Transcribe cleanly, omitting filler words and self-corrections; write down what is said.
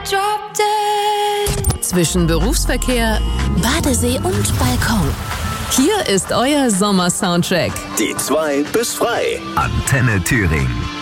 Zwischen Berufsverkehr, Badesee und Balkon. Hier ist euer Sommer-Soundtrack. Die 2 bis frei. Antenne Thüringen.